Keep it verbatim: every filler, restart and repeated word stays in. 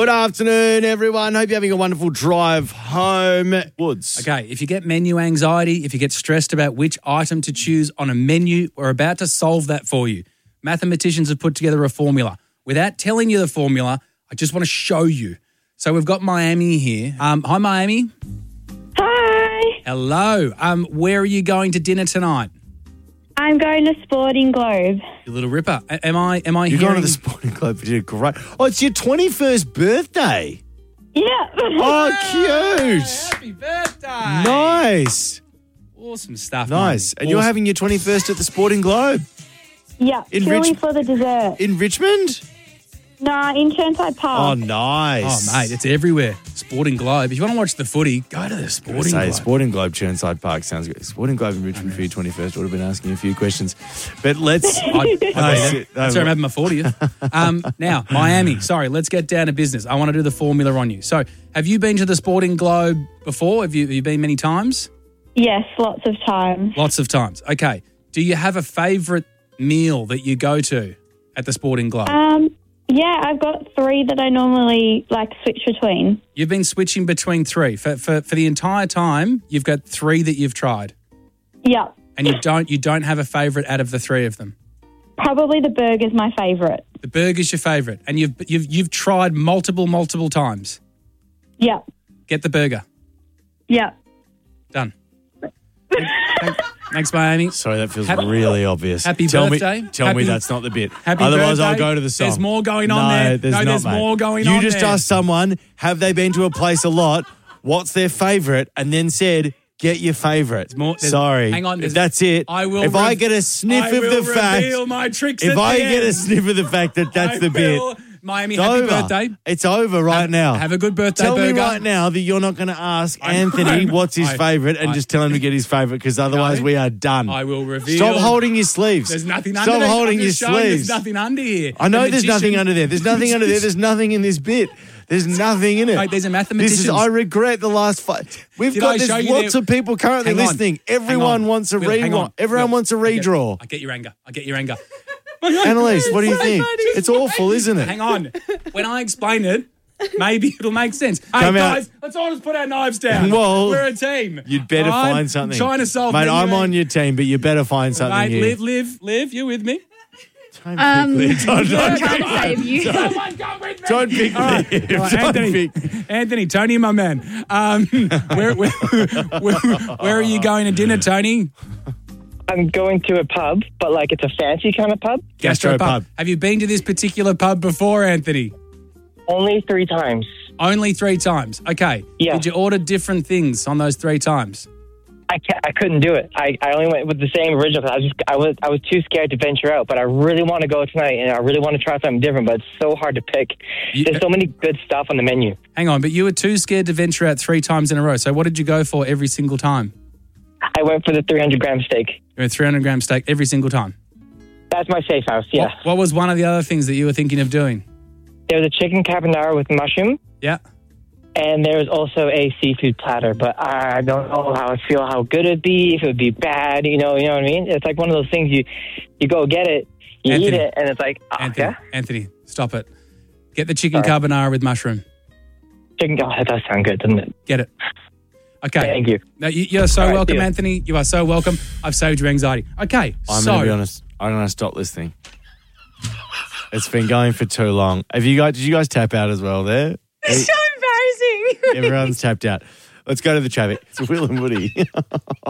Good afternoon, everyone. Hope you're having a wonderful drive home. Woods. Okay, if you get menu anxiety, if you get stressed about which item to choose on a menu, we're about to solve that for you. Mathematicians have put together a formula. Without telling you the formula, I just want to show you. So we've got Miami here. Um, hi, Miami. Hi. Hello. Um, where are you going to dinner tonight? I'm going to Sporting Globe. You little ripper. A- am I? Am I? You're hearing... going to the Sporting Club for dinner. Great. Oh, it's your twenty-first birthday. Yeah. Oh, cute. Happy birthday! Nice. Awesome stuff. Nice. Miami. And you're Awesome. having your twenty-first at the Sporting Globe Yeah. In Chili Rich- for the dessert. in Richmond? Nah, in Churnside Oh, Park. nice. Oh, mate, it's everywhere. Sporting Globe. If you want to watch the footy, go to the Sporting Say, Globe. Sporting Globe, Churnside Park sounds good. Sporting Globe in Richmond for your twenty-first. Would have been asking you a few questions. But let's... I, I Nice. no, That's where I'm having my fortieth. Um, now, Miami, sorry, let's get down to business. I want to do the formula on you. So, have you been to the Sporting Globe before? Have you, have you been many times? Yes, lots of times. Lots of times. Okay. Do you have a favourite meal that you go to at the Sporting Globe? Um, yeah, I've got three that I normally like switch between. You've been switching between three. For, for, for the entire time, you've got three that you've tried. Yeah. And you don't you don't have a favourite out of the three of them. Probably the burger's my favourite. The burger's your favourite. And you've you've you've tried multiple, multiple times. Yeah. Get the burger. Yeah. Done. Thanks, thanks, Miami. Sorry, that feels Happy- really obvious. Happy tell birthday. Me, tell Happy- me that's not the bit. Happy Otherwise, birthday. I'll go to the song. There's more going on no, there. There's No, not, there's mate. more going you on You just there. asked someone, have they been to a place a lot? What's their favourite? And then said, get your favourite. more- there's- Sorry. hang on, there's- That's it. I will If rev- I get a sniff I of will the fact, reveal my tricks if at I the get a end. sniff of the fact that that's I the bit, will. Miami, it's happy over. birthday. It's over right Have- now. have a good birthday Tell burger. me right now that you're not going to ask I- Anthony what's his I- favourite and I- just tell him to get his favourite because otherwise No. we are done. I will reveal. Stop holding your sleeves. There's nothing Stop under there. holding I'm your just showing sleeves. There's nothing under here. I know The there's nothing magician- under there. There's nothing under there. There's nothing in this bit. There's nothing in it. Mate, there's a This mathematician. is, I regret the last five. We've Did I got show there's you lots there- of people currently Hang on. listening. Hang Everyone on. wants a Will, hang redraw. on. Everyone Will, wants a I get- redraw. I get your anger. I get your anger. Annalise, what do you think? Wait, It's awful, isn't it? Hang on. When I explain it, maybe it'll make sense. Hey, Come out. guys, let's all just put our knives down. Well, We're a team. You'd better All right? find something. I'm trying to solve Mate, menu I'm ang- on your team, but you better find something Mate, here. live, live, live. You with me? Don't Um, pick Liv. Don't, I'm don't, trying to save you. Someone come with me. don't pick All right. Liv. All right, Don't Anthony, pick- Anthony, Tony, my man. Um, where, where, where, where are you going to dinner, Tony? I'm going to a pub, but like it's a fancy kind of pub. Gastro pub. Have you been to this particular pub before, Anthony? Only three times. Only three times. Okay. Yeah. Did you order different things on those three times? I can't, I couldn't do it. I, I only went with the same original. 'Cause I was just, I was I was too scared to venture out. But I really want to go tonight, and I really want to try something different. But it's so hard to pick. You- There's so many good stuff on the menu. Hang on, but you were too scared to venture out three times in a row. So what did you go for every single time? I went for the three hundred gram steak. You went three hundred gram steak every single time. That's my safe house. Yeah. What, what was one of the other things that you were thinking of doing? There was a chicken carbonara with mushroom, Yeah. and there was also a seafood platter. But I don't know how I feel, how good it'd be, if it would be bad. You know, you know what I mean? It's like one of those things you you go get it, you Anthony. eat it, and it's like, oh, Anthony, yeah, Anthony, stop it. Get the chicken Sorry. carbonara with mushroom. chicken. Oh, that does sound good, doesn't it? Get it. Okay. Thank you. No, you you're so All right, welcome, deal. Anthony. You are so welcome. I've saved your anxiety. Okay. I'm so going to be honest. I'm going to stop this thing. It's been going for too long. Have you guys? Did you guys tap out as well there? It's so embarrassing. Everyone's tapped out. Let's go to the traffic. It's Will and Woody.